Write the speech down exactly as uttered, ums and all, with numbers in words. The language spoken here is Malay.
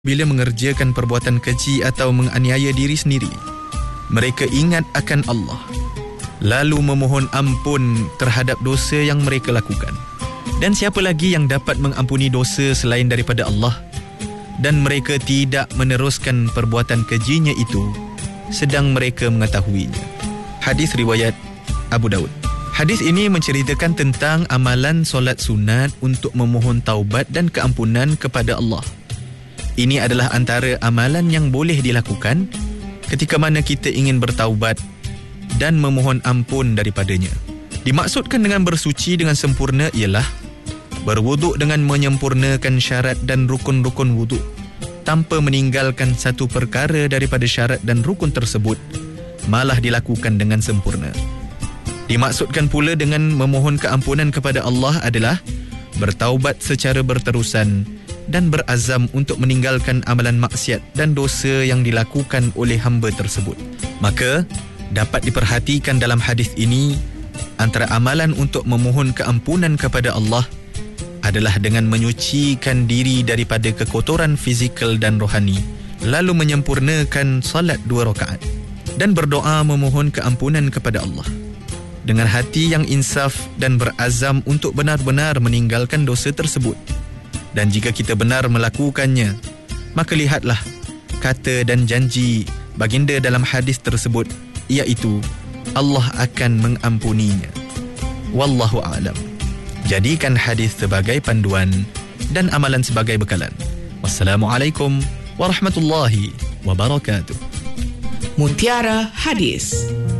bila mengerjakan perbuatan keji atau menganiaya diri sendiri, mereka ingat akan Allah, lalu memohon ampun terhadap dosa yang mereka lakukan. Dan siapa lagi yang dapat mengampuni dosa selain daripada Allah? Dan mereka tidak meneruskan perbuatan kejinya itu sedang mereka mengetahuinya. Hadis riwayat Abu Daud. Hadis ini menceritakan tentang amalan solat sunat untuk memohon taubat dan keampunan kepada Allah. Ini adalah antara amalan yang boleh dilakukan ketika mana kita ingin bertaubat dan memohon ampun daripadanya. Dimaksudkan dengan bersuci dengan sempurna ialah berwuduk dengan menyempurnakan syarat dan rukun-rukun wuduk tanpa meninggalkan satu perkara daripada syarat dan rukun tersebut, malah dilakukan dengan sempurna. Dimaksudkan pula dengan memohon keampunan kepada Allah adalah bertaubat secara berterusan dan berazam untuk meninggalkan amalan maksiat dan dosa yang dilakukan oleh hamba tersebut. Maka dapat diperhatikan dalam hadis ini, antara amalan untuk memohon keampunan kepada Allah adalah dengan menyucikan diri daripada kekotoran fizikal dan rohani, lalu menyempurnakan salat dua rakaat dan berdoa memohon keampunan kepada Allah dengan hati yang insaf dan berazam untuk benar-benar meninggalkan dosa tersebut. Dan jika kita benar melakukannya, maka lihatlah kata dan janji baginda dalam hadis tersebut, iaitu Allah akan mengampuninya. Wallahu a'lam. Jadikan hadis sebagai panduan dan amalan sebagai bekalan. Wassalamualaikum warahmatullahi wabarakatuh. Mutiara Hadis.